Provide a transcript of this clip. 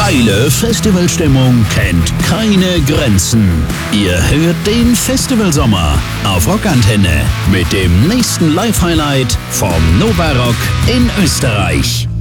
Geile Festivalstimmung kennt keine Grenzen. Ihr hört den Festivalsommer auf Rockantenne mit dem nächsten Live-Highlight vom Nova Rock in Österreich.